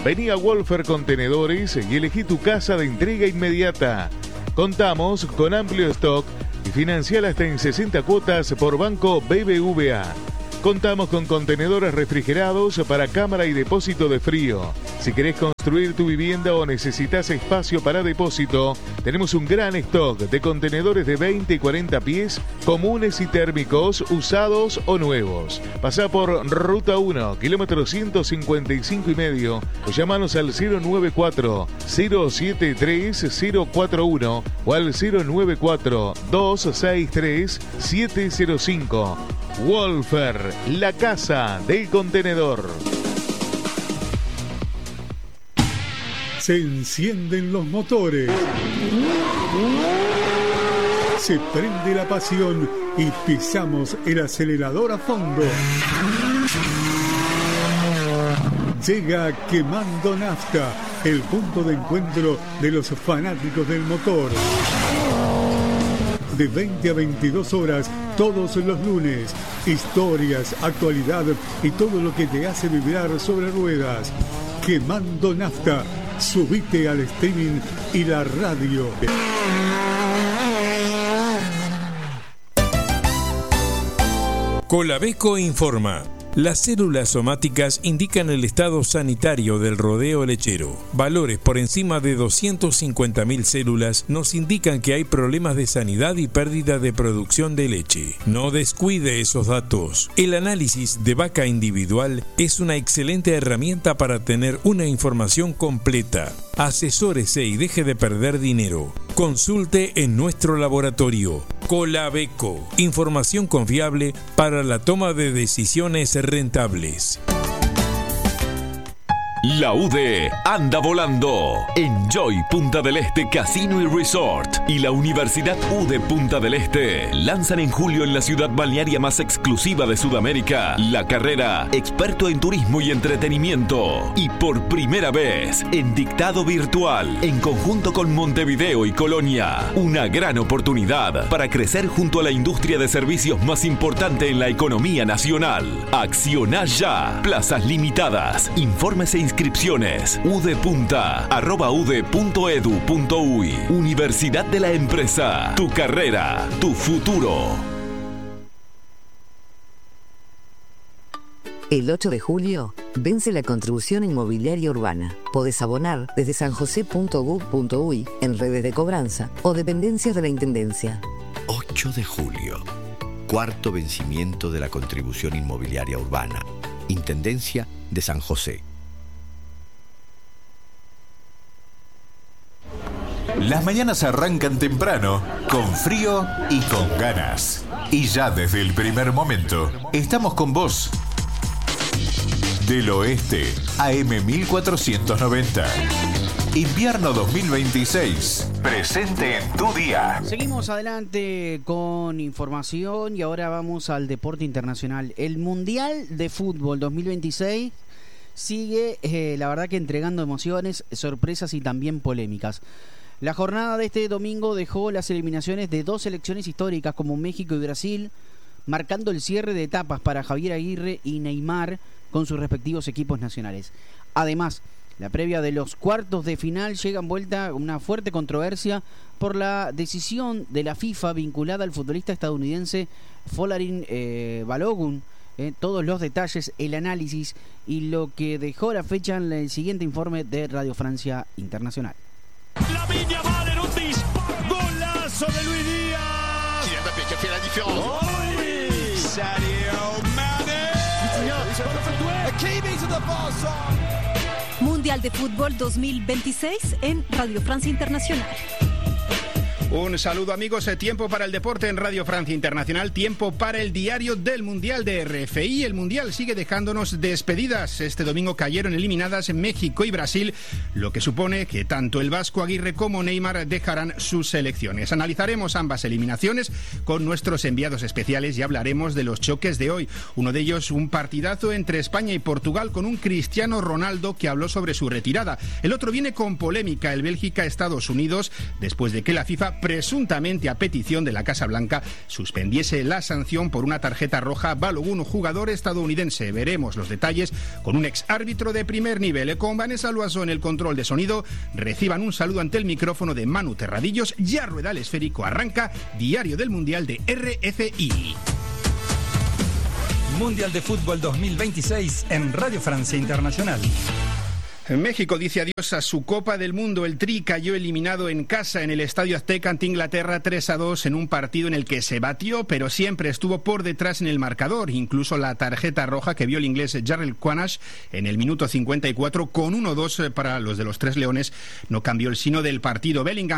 Vení a Wolfer Contenedores y elegí tu casa de entrega inmediata. Contamos con amplio stock y financiar hasta en 60 cuotas por Banco BBVA. Contamos con contenedores refrigerados para cámara y depósito de frío. Si querés construir tu vivienda o necesitas espacio para depósito, tenemos un gran stock de contenedores de 20 y 40 pies, comunes y térmicos, usados o nuevos. Pasá por Ruta 1, kilómetro 155,5 o llamanos al 094-073-041 o al 094-263-705. Wolfer, la casa del contenedor. Se encienden los motores. Se prende la pasión y pisamos el acelerador a fondo. Llega Quemando Nafta, el punto de encuentro de los fanáticos del motor. De 20 a 22 horas, todos los lunes. Historias, actualidad y todo lo que te hace vibrar sobre ruedas. Quemando Nafta. Subite al streaming y la radio. Colabeco informa. Las células somáticas indican el estado sanitario del rodeo lechero. Valores por encima de 250.000 células nos indican que hay problemas de sanidad y pérdida de producción de leche. No descuide esos datos. El análisis de vaca individual es una excelente herramienta para tener una información completa. Asesórese y deje de perder dinero. Consulte en nuestro laboratorio. Colabeco. Información confiable para la toma de decisiones rentables. La UDE anda volando. Enjoy Punta del Este Casino y Resort y la Universidad UDE Punta del Este lanzan en julio en la ciudad balnearia más exclusiva de Sudamérica la carrera Experto en Turismo y Entretenimiento. Y por primera vez en dictado virtual en conjunto con Montevideo y Colonia. Una gran oportunidad para crecer junto a la industria de servicios más importante en la economía nacional. Acciona ya. Plazas limitadas. Infórmese e inscripciones udepunta@ude.edu.uy. Universidad de la Empresa. Tu carrera, tu futuro. El 8 de julio vence la contribución inmobiliaria urbana. Podés abonar desde sanjose.gov.uy en redes de cobranza o dependencias de la Intendencia. 8 de julio, cuarto vencimiento de la contribución inmobiliaria urbana. Intendencia de San José. Las mañanas arrancan temprano, con frío y con ganas. Y ya desde el primer momento, estamos con vos. Del Oeste, AM 1490. Invierno 2026. Presente en tu día. Seguimos adelante con información y ahora vamos al deporte internacional. El Mundial de Fútbol 2026 sigue, la verdad que entregando emociones, sorpresas y también polémicas. La jornada de este domingo dejó las eliminaciones de dos selecciones históricas como México y Brasil, marcando el cierre de etapas para Javier Aguirre y Neymar con sus respectivos equipos nacionales. Además, la previa de los cuartos de final llega envuelta una fuerte controversia por la decisión de la FIFA vinculada al futbolista estadounidense Folarin Balogun. Todos los detalles, el análisis y lo que dejó la fecha en el siguiente informe de Radio Francia Internacional. La Viña va en un disparo. Golazo de Luis Díaz. Kylian Mbappé qui a fait la différence. Oh oui. Sadio Mané. Mundial de Fútbol 2026 en Radio Francia Internacional. Un saludo, amigos. Tiempo para el deporte en Radio Francia Internacional. Tiempo para el diario del Mundial de RFI. El Mundial sigue dejándonos despedidas. Este domingo cayeron eliminadas México y Brasil, lo que supone que tanto el vasco Aguirre como Neymar dejarán sus selecciones. Analizaremos ambas eliminaciones con nuestros enviados especiales y hablaremos de los choques de hoy. Uno de ellos, un partidazo entre España y Portugal con un Cristiano Ronaldo que habló sobre su retirada. El otro viene con polémica, el Bélgica-Estados Unidos, después de que la FIFA presuntamente a petición de la Casa Blanca, suspendiese la sanción por una tarjeta roja Balogun, jugador estadounidense. Veremos los detalles con un ex árbitro de primer nivel. Con Vanessa Loaso en el control de sonido, reciban un saludo ante el micrófono de Manu Terradillos. Ya rueda el esférico, arranca Diario del Mundial de RFI. Mundial de Fútbol 2026 en Radio Francia Internacional. México dice adiós a su Copa del Mundo. El Tri cayó eliminado en casa en el Estadio Azteca ante Inglaterra 3-2 en un partido en el que se batió, pero siempre estuvo por detrás en el marcador. Incluso la tarjeta roja que vio el inglés Jarrell Quanash en el minuto 54 con 1-2 para los de los Tres Leones no cambió el sino del partido. Bellingham